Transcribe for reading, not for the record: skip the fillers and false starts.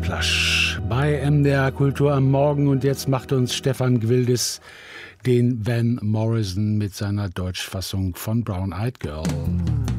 Plush bei MDR Kultur am Morgen. Und jetzt macht uns Stefan Gwildis den Van Morrison mit seiner Deutschfassung von Brown Eyed Girl.